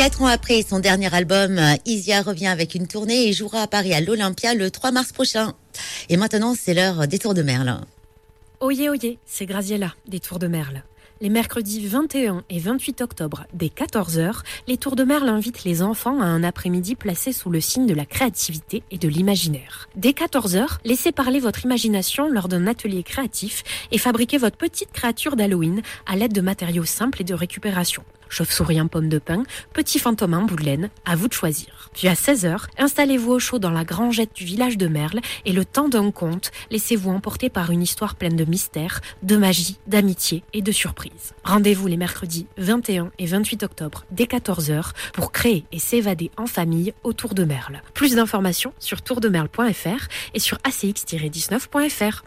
4 ans après son dernier album, Isia revient avec une tournée et jouera à Paris à l'Olympia le 3 mars prochain. Et maintenant, c'est l'heure des Tours de Merle. Oyez, oyez, c'est Graziella, des Tours de Merle. Les mercredis 21 et 28 octobre, dès 14h, les Tours de Merle invitent les enfants à un après-midi placé sous le signe de la créativité et de l'imaginaire. Dès 14h, laissez parler votre imagination lors d'un atelier créatif et fabriquez votre petite créature d'Halloween à l'aide de matériaux simples et de récupération. Chauve-souris en pomme de pin, petit fantôme en bout de laine, à vous de choisir. Puis à 16h, installez-vous au chaud dans la grangette du village de Merle et le temps d'un conte, laissez-vous emporter par une histoire pleine de mystères, de magie, d'amitié et de surprises. Rendez-vous les mercredis 21 et 28 octobre dès 14h pour créer et s'évader en famille autour de Merle. Plus d'informations sur tourdemerle.fr et sur acx-19.fr.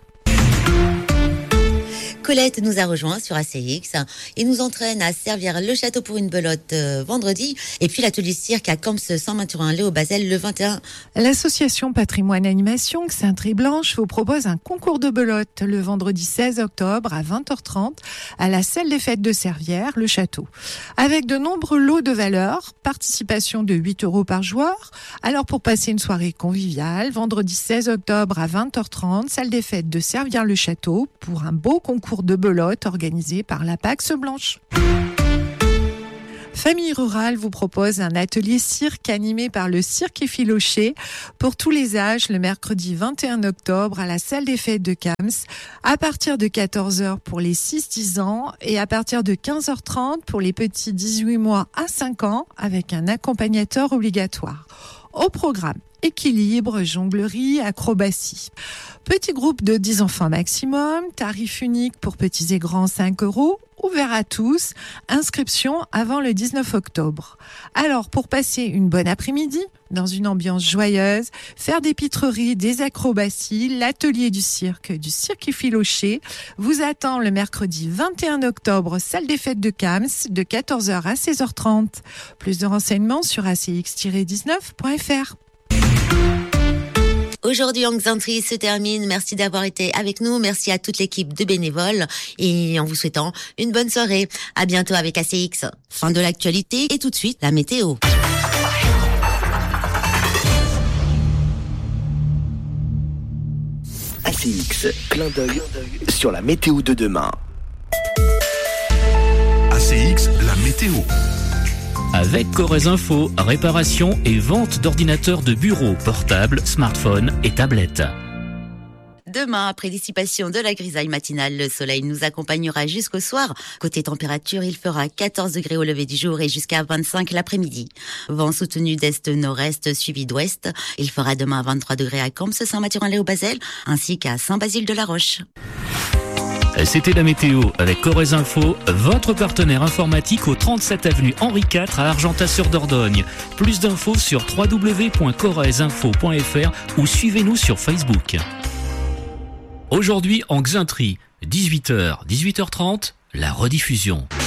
Colette nous a rejoint sur ACX et nous entraîne à Servières-le-Château pour une belote vendredi. Et puis l'atelier cirque à Camps Saint-Mathurin-Lé-au-Basel le 21. L'association Patrimoine Animation Sainte-Blanche vous propose un concours de belote le vendredi 16 octobre à 20h30 à la salle des fêtes de Servières-le-Château. Avec de nombreux lots de valeur, participation de 8 € par joueur. Alors pour passer une soirée conviviale, vendredi 16 octobre à 20h30, salle des fêtes de Servières-le-Château pour un beau concours de belote organisé par la Pax Blanche. Famille Rurale vous propose un atelier cirque animé par le Cirque Effiloché pour tous les âges le mercredi 21 octobre à la salle des fêtes de Camps à partir de 14h pour les 6-10 ans et à partir de 15h30 pour les petits 18 mois à 5 ans avec un accompagnateur obligatoire. Au programme, équilibre, jonglerie, acrobatie. Petit groupe de 10 enfants maximum, tarif unique pour petits et grands 5 €, ouvert à tous, inscription avant le 19 octobre. Alors, pour passer une bonne après-midi, dans une ambiance joyeuse, faire des pitreries, des acrobaties, l'atelier du Cirque Effiloché vous attend le mercredi 21 octobre, salle des fêtes de Camps, de 14h à 16h30. Plus de renseignements sur acx-19.fr. Aujourd'hui, Anxintri se termine. Merci d'avoir été avec nous. Merci à toute l'équipe de bénévoles et en vous souhaitant une bonne soirée. À bientôt avec ACX. Fin de l'actualité et tout de suite la météo. ACX, clin d'œil sur la météo de demain. ACX, la météo. Avec Corrèze Info, réparation et vente d'ordinateurs de bureau, portables, smartphones et tablettes. Demain, après dissipation de la grisaille matinale, le soleil nous accompagnera jusqu'au soir. Côté température, il fera 14 degrés au lever du jour et jusqu'à 25 l'après-midi. Vent soutenu d'est-nord-est suivi d'ouest. Il fera demain 23 degrés à Camps Saint-Mathurin-Lé-au-Basel ainsi qu'à Saint-Basile-de-la-Roche. C'était la météo avec Corrèze Info, votre partenaire informatique au 37 avenue Henri IV à Argentat-sur-Dordogne. Plus d'infos sur www.corrèzeinfo.fr ou suivez-nous sur Facebook. Aujourd'hui en Xintri, 18h, 18h30, la rediffusion.